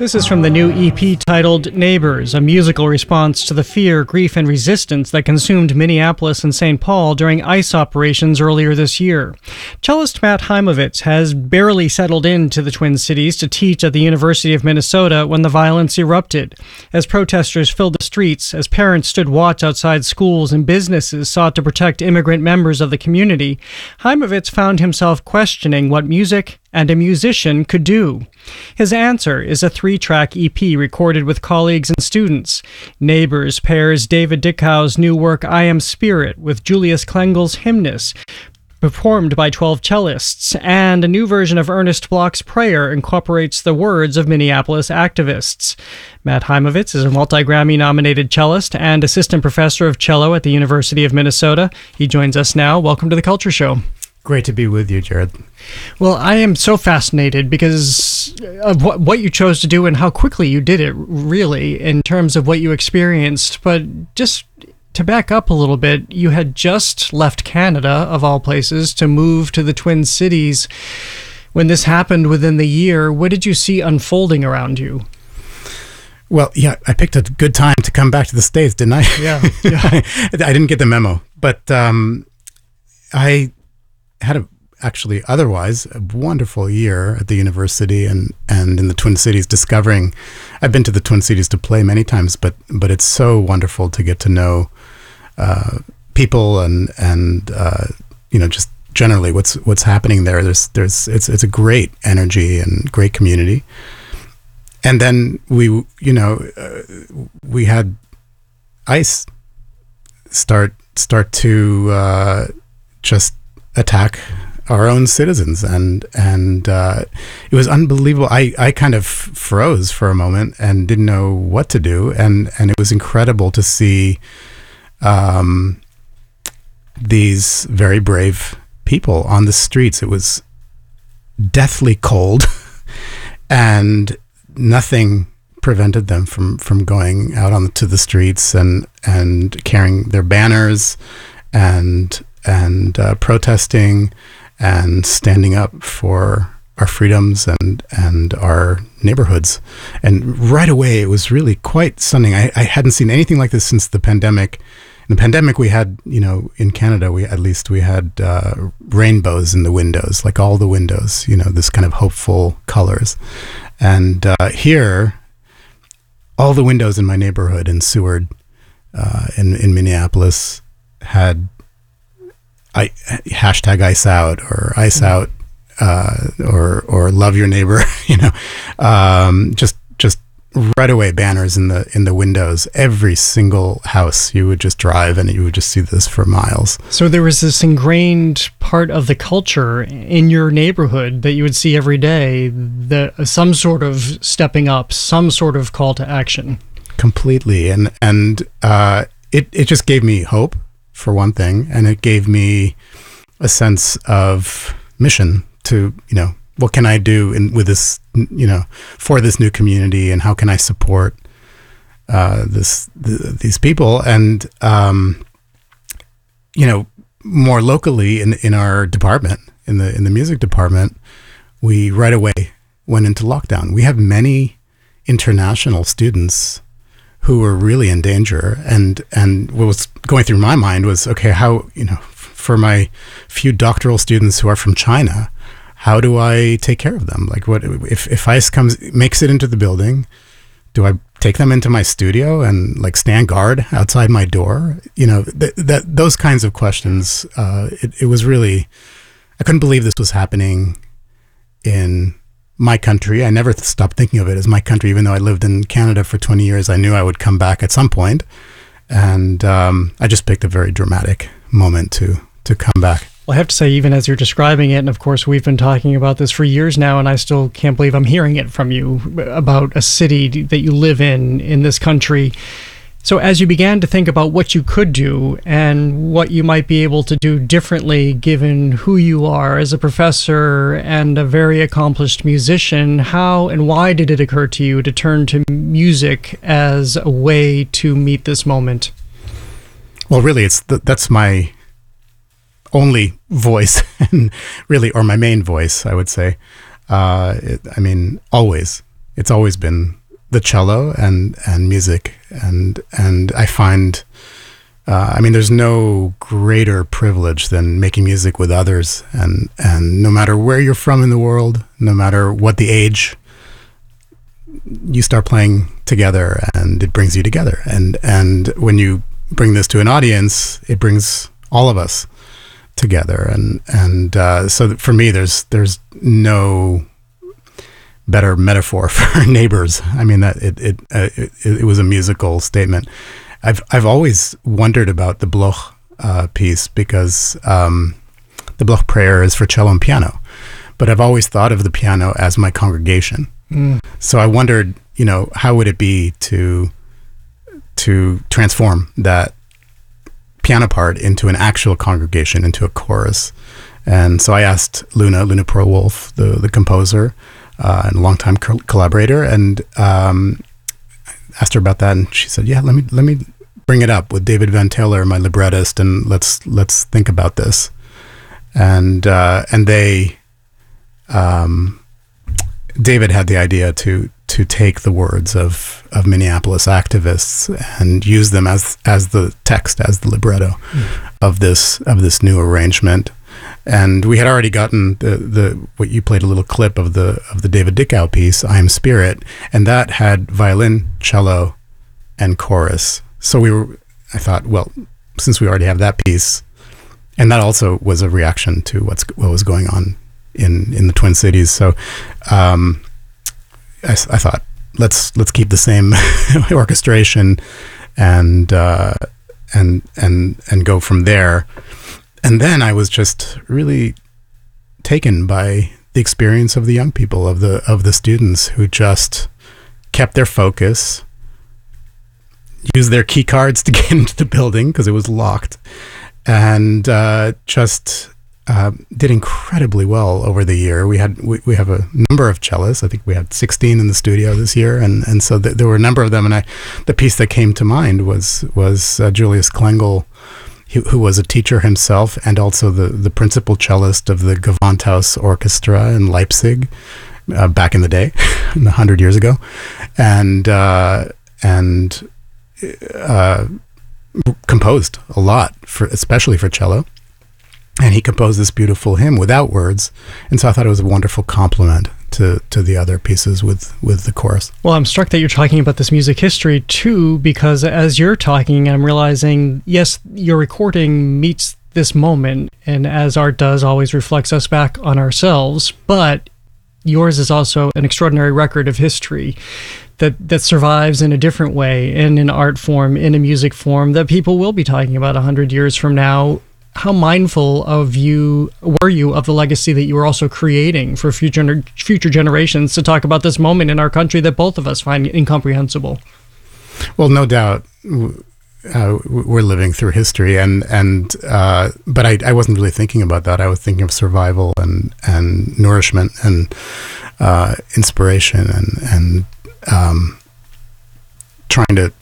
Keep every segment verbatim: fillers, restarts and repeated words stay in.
This is from the new E P titled Neighbors, a musical response to the fear, grief, and resistance that consumed Minneapolis and Saint Paul during ICE operations earlier this year. Cellist Matt Heimovitz has barely settled into the Twin Cities to teach at the University of Minnesota when the violence erupted. As protesters filled the streets, as parents stood watch outside schools and businesses sought to protect immigrant members of the community, Heimovitz found himself questioning what music and a musician could do. His answer is a three-track E P recorded with colleagues and students. Neighbors pairs David Dickau's new work I Am Spirit with Julius Klengel's Hymnus, performed by twelve cellists, and a new version of Ernest Bloch's Prayer incorporates the words of Minneapolis activists. Matt Heimovitz is a multi-Grammy-nominated cellist and assistant professor of cello at the University of Minnesota. He joins us now. Welcome to The Culture Show. Great to be with you, Jared. Well, I am so fascinated because of what, what you chose to do and how quickly you did it, really, in terms of what you experienced. But just to back up a little bit, you had just left Canada, of all places, to move to the Twin Cities. When this happened within the year, what did you see unfolding around you? Well, yeah, I picked a good time to come back to the States, didn't I? Yeah. yeah. I, I didn't get the memo, but um, I had a, actually otherwise a wonderful year at the university and, and in the Twin Cities discovering. I've been to the Twin Cities to play many times, but but it's so wonderful to get to know uh, people and and uh, you know, just generally what's what's happening there. There's there's it's it's a great energy and great community. And then we you know uh, we had ICE start start to uh, just attack our own citizens, and and uh, it was unbelievable. I, I kind of froze for a moment and didn't know what to do, and and it was incredible to see um, these very brave people on the streets. It was deathly cold, and nothing prevented them from from going out onto the streets and and carrying their banners and and uh, protesting and standing up for our freedoms and and our neighborhoods. And right away, it was really quite stunning. I, I hadn't seen anything like this since the pandemic. In the pandemic, we had, you know, in Canada, we at least we had uh, rainbows in the windows, like all the windows, you know, this kind of hopeful colors. And uh, here, all the windows in my neighborhood in Seward, uh, in, in Minneapolis, had I hashtag ICE out or ICE out, uh, or or love your neighbor, you know, um, just just right away banners in the in the windows. Every single house you would just drive and you would just see this for miles. So there was this ingrained part of the culture in your neighborhood that you would see every day, that some sort of stepping up, some sort of call to action. Completely, and and uh, it it just gave me hope, for one thing, and it gave me a sense of mission to, you know, what can I do in with this, you know, for this new community, and how can I support uh, this the, these people, and um, you know, more locally in in our department, in the in the music department, we right away went into lockdown. We have many international students who were really in danger, and and what was going through my mind was, okay, how, you know, for my few doctoral students who are from China, how do I take care of them? Like, what if if ICE comes, makes it into the building? Do I take them into my studio and like stand guard outside my door? You know, that that those kinds of questions. Uh, it it was really, I couldn't believe this was happening in my country. I never stopped thinking of it as my country, even though I lived in Canada for twenty years. I knew I would come back at some point, and um, I just picked a very dramatic moment to to come back. Well, I have to say, even as you're describing it, and of course we've been talking about this for years now, and I still can't believe I'm hearing it from you about a city that you live in, in this country. So as you began to think about what you could do and what you might be able to do differently given who you are as a professor and a very accomplished musician, how and why did it occur to you to turn to music as a way to meet this moment? Well, really, it's th- that's my only voice, and really, or my main voice, I would say. Uh, it, I mean, always. it's always been the cello and and music, and and I find, uh, I mean, there's no greater privilege than making music with others, and and no matter where you're from in the world, no matter what the age, you start playing together, and it brings you together, and and when you bring this to an audience, it brings all of us together, and and uh, so for me, there's there's no better metaphor for neighbors. I mean, that it it, uh, it it was a musical statement. I've I've always wondered about the Bloch uh, piece, because um, the Bloch prayer is for cello and piano, but I've always thought of the piano as my congregation. Mm. So I wondered, you know, how would it be to to transform that piano part into an actual congregation, into a chorus. And so I asked Luna, Luna Pearl-Wolf, the the composer, Uh, and a longtime co- collaborator, and um, asked her about that, and she said, "Yeah, let me let me bring it up with David Van Taylor, my librettist, and let's let's think about this." And uh, and they, um, David had the idea to to take the words of of Minneapolis activists and use them as as the text, as the libretto mm. of this of this new arrangement. And we had already gotten the, the what you played a little clip of the of the David Dickow piece, I Am Spirit, and that had violin, cello, and chorus. So we were, I thought, well, since we already have that piece, and that also was a reaction to what's what was going on in, in the Twin Cities. So um, I, I thought, let's let's keep the same orchestration and uh, and and and go from there. And then I was just really taken by the experience of the young people, of the of the students who just kept their focus, used their key cards to get into the building because it was locked, and uh, just uh, did incredibly well over the year. We had we, we have a number of cellists. I think we had sixteen in the studio this year, and and so th- there were a number of them. And I, the piece that came to mind was was uh, Julius Klengel, who was a teacher himself and also the, the principal cellist of the Gewandhaus Orchestra in Leipzig uh, back in the day, a hundred years ago, and uh, and uh, composed a lot for, especially for cello. And he composed this beautiful hymn without words, and so I thought it was a wonderful compliment to to the other pieces with with the chorus. Well, I'm struck that you're talking about this music history too, because as you're talking, I'm realizing, yes, your recording meets this moment, and as art does, always reflects us back on ourselves, but yours is also an extraordinary record of history that that survives in a different way, in an art form, in a music form, that people will be talking about a hundred years from now. How mindful of you were you of the legacy that you were also creating for future future generations to talk about this moment in our country that both of us find incomprehensible? Well, no doubt, uh, we're living through history, and and uh, but I, I wasn't really thinking about that. I was thinking of survival and and nourishment and uh, inspiration and and um, trying to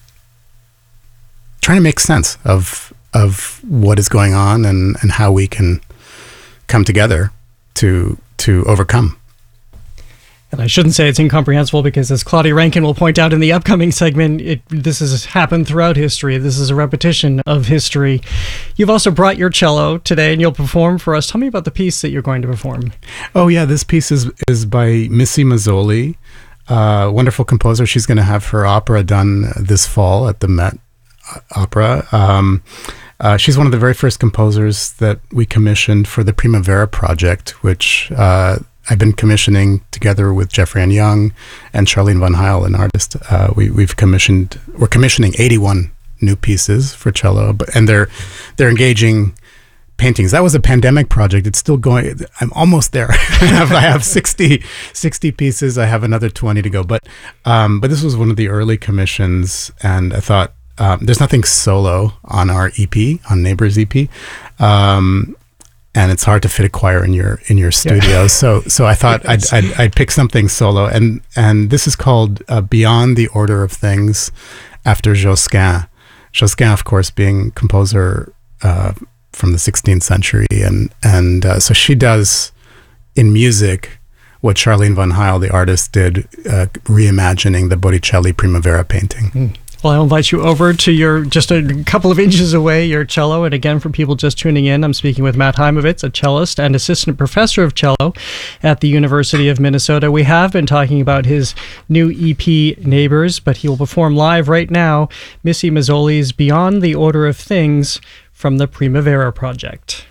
trying to make sense of. of what is going on and, and how we can come together to to overcome. And I shouldn't say it's incomprehensible, because as Claudia Rankine will point out in the upcoming segment, it this has happened throughout history. This is a repetition of history. You've also brought your cello today, and you'll perform for us. Tell me about the piece that you're going to perform. Oh yeah, this piece is, is by Missy Mazzoli, a wonderful composer. She's going to have her opera done this fall at the Met Opera. Um, uh, she's one of the very first composers that we commissioned for the Primavera project, which uh, I've been commissioning together with Jeffrey Ann Young and Charlene Van Heil, an artist. Uh, we, we've commissioned, we're commissioning eighty-one new pieces for cello, but, and they're they're engaging paintings. That was a pandemic project. It's still going. I'm almost there. I have, I have sixty, sixty pieces. I have another twenty to go. But um, but this was one of the early commissions, and I thought, Um, there's nothing solo on our E P, on Neighbors E P, um, and it's hard to fit a choir in your in your studio. Yeah. So so I thought I'd, I'd I'd pick something solo, and and this is called uh, Beyond the Order of Things, after Josquin. Josquin, of course, being composer uh, from the sixteenth century, and and uh, so she does in music what Charlene von Heil, the artist, did, uh, reimagining the Botticelli Primavera painting. Mm. Well, I'll invite you over to your, just a couple of inches away, your cello. And again, for people just tuning in, I'm speaking with Matt Heimovitz, a cellist and assistant professor of cello at the University of Minnesota. We have been talking about his new E P, Neighbors, but he will perform live right now Missy Mazzoli's Beyond the Order of Things from the Primavera Project.